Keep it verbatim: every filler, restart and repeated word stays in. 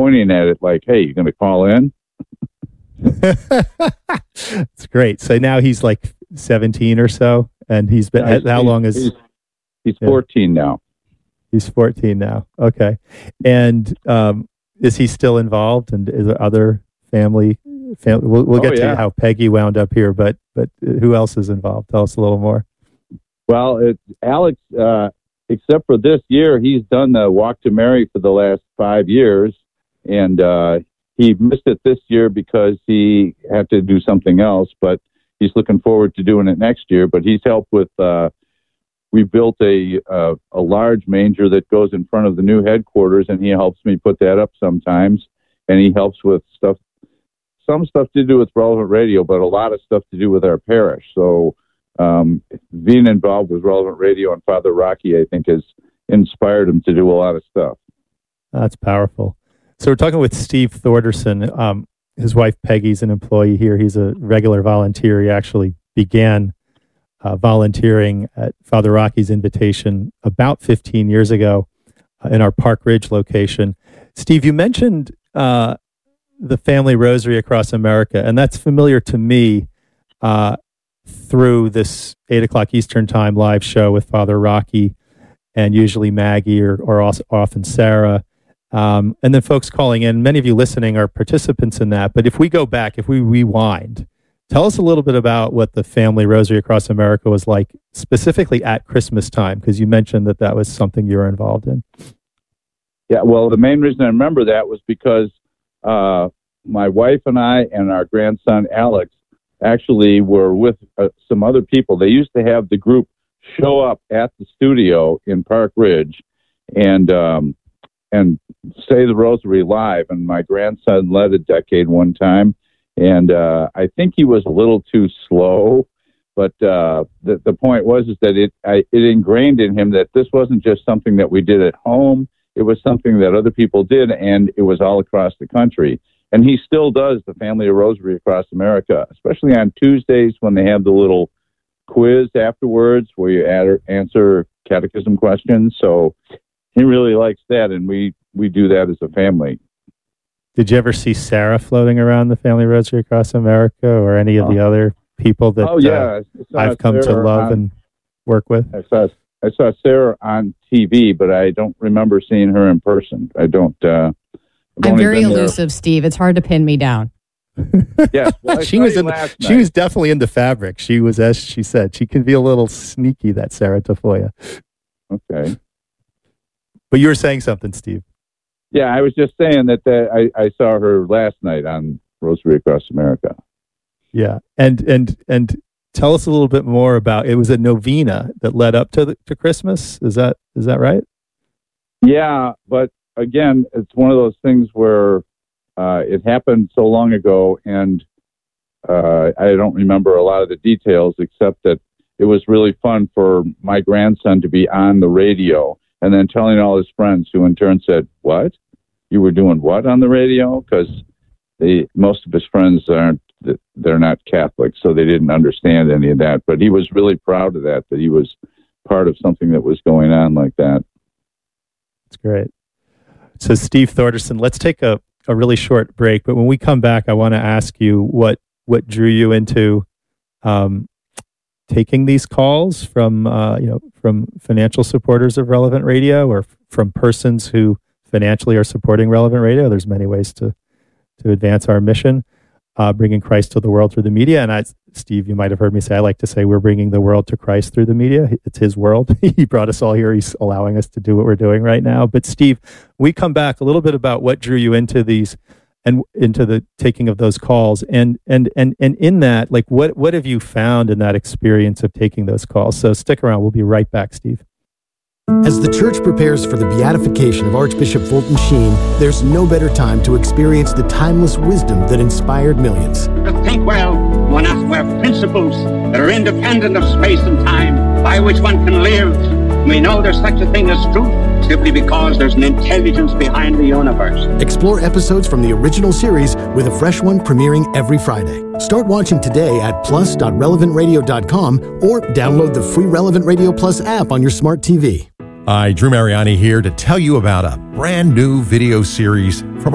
pointing at it like, hey, you going to call in? It's great. So now he's like seventeen or so, and he's been, Yeah, he's, how long is... He's, he's yeah. fourteen now. He's fourteen now. Okay. And um, is he still involved? And is there other family... family we'll we'll Oh, get yeah. to how Peggy wound up here, but but who else is involved? Tell us a little more. Well, it, Alex, uh, except for this year, he's done the Walk to Mary for the last five years, and uh, he missed it this year because he had to do something else, but he's looking forward to doing it next year. But he's helped with, uh, we built a, uh, a large manger that goes in front of the new headquarters, and he helps me put that up sometimes, and he helps with stuff, some stuff to do with Relevant Radio, but a lot of stuff to do with our parish. So um, being involved with Relevant Radio and Father Rocky, I think, has inspired him to do a lot of stuff. That's powerful. So we're talking with Steve Thorderson. Um, his wife Peggy's an employee here. He's a regular volunteer. He actually began uh, volunteering at Father Rocky's invitation about fifteen years ago uh, in our Park Ridge location. Steve, you mentioned uh, the Family Rosary Across America, and that's familiar to me uh, through this eight o'clock Eastern Time live show with Father Rocky and usually Maggie or, or also often Sarah. Um, and then folks calling in, many of you listening are participants in that. But if we go back, if we rewind, tell us a little bit about what the Family Rosary Across America was like, specifically at Christmas time, because you mentioned that that was something you were involved in. Yeah, well, the main reason I remember that was because uh, my wife and I and our grandson, Alex, actually were with uh, some other people. They used to have the group show up at the studio in Park Ridge and um, and say the Rosary live. And my grandson led a decade one time, and uh, I think he was a little too slow. But uh, the the point was is that it I, it ingrained in him that this wasn't just something that we did at home. It was something that other people did, and it was all across the country. And he still does the Family Rosary Across America, especially on Tuesdays when they have the little quiz afterwards where you add, answer catechism questions. So he really likes that, and we, we do that as a family. Did you ever see Sarah floating around the Family Rosary Across America or any of oh. the other people that oh, yeah. uh, I've come Sarah to love on, and work with? I saw, I saw Sarah on T V, but I don't remember seeing her in person. I don't... Uh, I'm very elusive, Steve. It's hard to pin me down. Yes, well, she was in the, she was definitely in the fabric. She was, as she said, she can be a little sneaky, that Sarah Tafoya. Okay. But you were saying something, Steve. Yeah, I was just saying that uh, I, I saw her last night on Rosary Across America. Yeah, and and and tell us a little bit more about. It was a novena that led up to the, to Christmas. Is that is that right? Yeah, but again, it's one of those things where uh, it happened so long ago, and uh, I don't remember a lot of the details, except that it was really fun for my grandson to be on the radio and then telling all his friends, who in turn said, "What? You were doing what on the radio?" Because they, most of his friends aren't, they're not Catholic, so they didn't understand any of that. But he was really proud of that, that he was part of something that was going on like that. That's great. So Steve Thorderson, let's take a, a really short break. But when we come back, I want to ask you what, what drew you into um, taking these calls from, uh, you know, from financial supporters of Relevant Radio, or f- from persons who financially are supporting Relevant Radio. There's many ways to, to advance our mission, uh, bringing Christ to the world through the media. And I, Steve, you might have heard me say, I like to say we're bringing the world to Christ through the media. It's his world. He brought us all here. He's allowing us to do what we're doing right now. But Steve, we come back a little bit about what drew you into these and into the taking of those calls. And, and, and, and in that, like, what, what have you found in that experience of taking those calls? So stick around. We'll be right back, Steve. As the church prepares for the beatification of Archbishop Fulton Sheen, there's no better time to experience the timeless wisdom that inspired millions. To think well, one has to have principles that are independent of space and time, by which one can live. We know there's such a thing as truth simply because there's an intelligence behind the universe. Explore episodes from the original series with a fresh one premiering every Friday. Start watching today at plus dot relevant radio dot com or download the free Relevant Radio Plus app on your smart T V. Hi, Drew Mariani here to tell you about a brand new video series from